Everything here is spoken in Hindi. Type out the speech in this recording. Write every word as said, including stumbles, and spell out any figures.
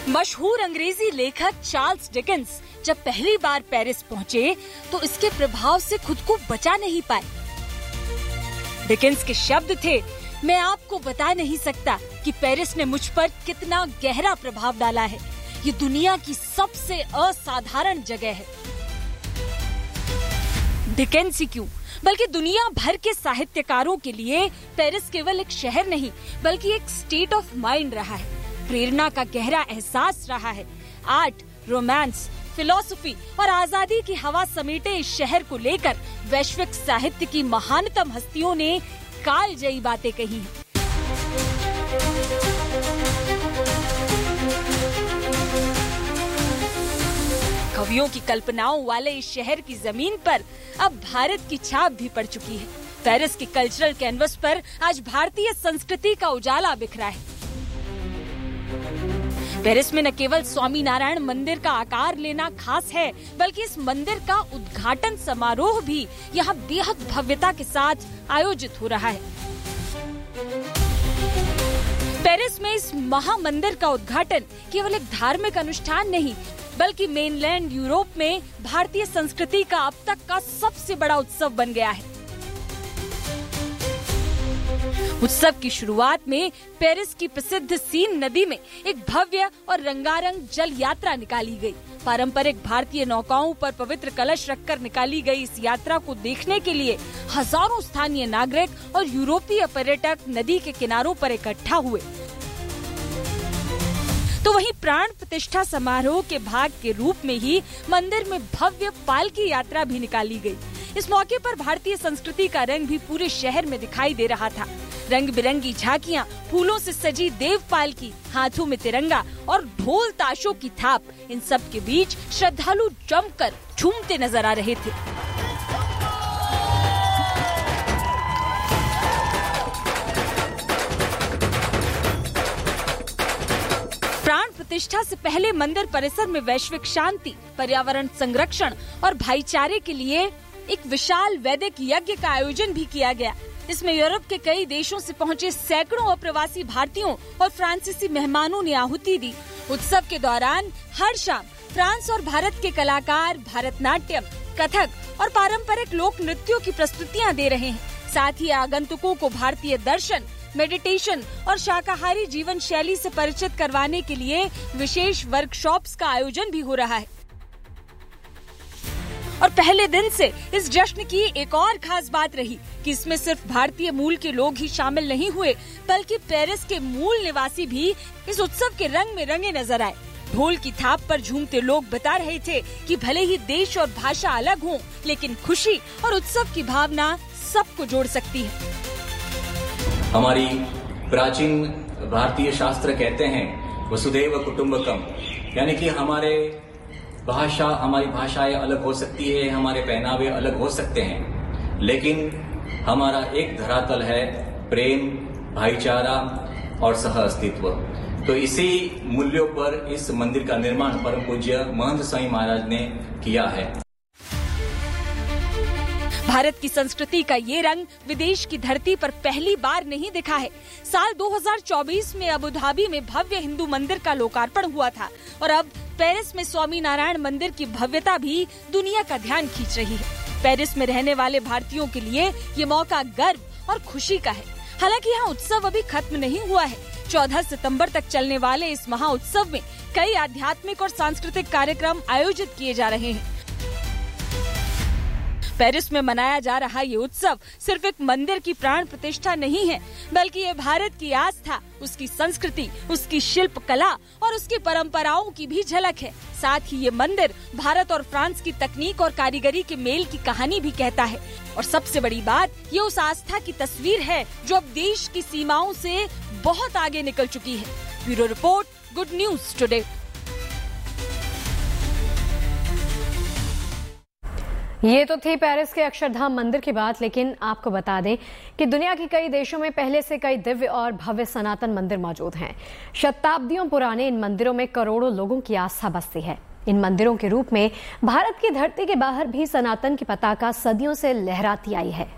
मशहूर अंग्रेजी लेखक चार्ल्स डिकेंस जब पहली बार पेरिस पहुंचे तो इसके प्रभाव से खुद को बचा नहीं पाए। डिकेंस के शब्द थे, मैं आपको बता नहीं सकता कि पेरिस ने मुझ पर कितना गहरा प्रभाव डाला है। ये दुनिया की सबसे असाधारण जगह है। डिकेंस ही क्यों, बल्कि दुनिया भर के साहित्यकारों के लिए पेरिस केवल एक शहर नहीं बल्कि एक स्टेट ऑफ माइंड रहा है, प्रेरणा का गहरा एहसास रहा है। आर्ट, रोमांस, फिलॉसफी और आजादी की हवा समेटे इस शहर को लेकर वैश्विक साहित्य की महानतम हस्तियों ने कालजयी बातें कही हैं। कवियों की कल्पनाओं वाले इस शहर की जमीन पर अब भारत की छाप भी पड़ चुकी है। पेरिस के कल्चरल कैनवस पर आज भारतीय संस्कृति का उजाला बिखरा है। पेरिस में न केवल स्वामीनारायण मंदिर का आकार लेना खास है, बल्कि इस मंदिर का उद्घाटन समारोह भी यहाँ बेहद भव्यता के साथ आयोजित हो रहा है। पेरिस में इस महामंदिर का उद्घाटन केवल एक धार्मिक अनुष्ठान नहीं, बल्कि मेनलैंड यूरोप में भारतीय संस्कृति का अब तक का सबसे बड़ा उत्सव बन गया है। उत्सव की शुरुआत में पेरिस की प्रसिद्ध सीन नदी में एक भव्य और रंगारंग जल यात्रा निकाली गई। पारंपरिक भारतीय नौकाओं पर पवित्र कलश रखकर निकाली गई इस यात्रा को देखने के लिए हजारों स्थानीय नागरिक और यूरोपीय पर्यटक नदी के किनारों पर इकट्ठा हुए। तो वहीं प्राण प्रतिष्ठा समारोह के भाग के रूप में ही मंदिर में भव्य पालकी यात्रा भी निकाली गई। इस मौके पर भारतीय संस्कृति का रंग भी पूरे शहर में दिखाई दे रहा था। रंग बिरंगी झांकियां, फूलों से सजी देव पालकी, हाथों में तिरंगा और ढोल ताशों की थाप, इन सब के बीच श्रद्धालु जमकर झूमते नजर आ रहे थे। प्राण प्रतिष्ठा से पहले मंदिर परिसर में वैश्विक शांति, पर्यावरण संरक्षण और भाईचारे के लिए एक विशाल वैदिक यज्ञ का आयोजन भी किया गया। इसमें यूरोप के कई देशों से पहुंचे सैकड़ों अप्रवासी भारतीयों और फ्रांसीसी मेहमानों ने आहुति दी। उत्सव के दौरान हर शाम फ्रांस और भारत के कलाकार भारतनाट्यम, कथक और पारंपरिक लोक नृत्यों की प्रस्तुतियां दे रहे हैं। साथ ही आगंतुकों को भारतीय दर्शन, मेडिटेशन और शाकाहारी जीवन शैली से परिचित करवाने के लिए विशेष वर्कशॉप्स का आयोजन भी हो रहा है। और पहले दिन से इस जश्न की एक और खास बात रही कि इसमें सिर्फ भारतीय मूल के लोग ही शामिल नहीं हुए, बल्कि पेरिस के मूल निवासी भी इस उत्सव के रंग में रंगे नजर आए। ढोल की थाप पर झूमते लोग बता रहे थे कि भले ही देश और भाषा अलग हों, लेकिन खुशी और उत्सव की भावना सबको जोड़ सकती है। हमारी प्राचीन भारतीय शास्त्र कहते हैं वसुधैव कुटुंबकम, यानी कि हमारे भाषा हमारी भाषाएं अलग हो सकती है, हमारे पहनावे अलग हो सकते हैं, लेकिन हमारा एक धरातल है प्रेम, भाईचारा और सह अस्तित्व। तो इसी मूल्यों पर इस मंदिर का निर्माण परम पूज्य महंत स्वामी महाराज ने किया है। भारत की संस्कृति का ये रंग विदेश की धरती पर पहली बार नहीं दिखा है। साल दो हज़ार चौबीस में अबू धाबी में भव्य हिंदू मंदिर का लोकार्पण हुआ था और अब पेरिस में स्वामीनारायण मंदिर की भव्यता भी दुनिया का ध्यान खींच रही है। पेरिस में रहने वाले भारतीयों के लिए ये मौका गर्व और खुशी का है। हालांकि यहाँ उत्सव अभी खत्म नहीं हुआ है। चौदह सितंबर तक चलने वाले इस महा उत्सव में कई आध्यात्मिक और सांस्कृतिक कार्यक्रम आयोजित किए जा रहे हैं। पेरिस में मनाया जा रहा ये उत्सव सिर्फ एक मंदिर की प्राण प्रतिष्ठा नहीं है, बल्कि ये भारत की आस्था, उसकी संस्कृति, उसकी शिल्प कला और उसकी परंपराओं की भी झलक है। साथ ही ये मंदिर भारत और फ्रांस की तकनीक और कारीगरी के मेल की कहानी भी कहता है। और सबसे बड़ी बात, ये उस आस्था की तस्वीर है जो अब देश की सीमाओं से बहुत आगे निकल चुकी है। Bureau report, good news today. ये तो थी पेरिस के अक्षरधाम मंदिर की बात, लेकिन आपको बता दें कि दुनिया के कई देशों में पहले से कई दिव्य और भव्य सनातन मंदिर मौजूद हैं। शताब्दियों पुराने इन मंदिरों में करोड़ों लोगों की आस्था बसती है। इन मंदिरों के रूप में भारत की धरती के बाहर भी सनातन की पताका सदियों से लहराती आई है।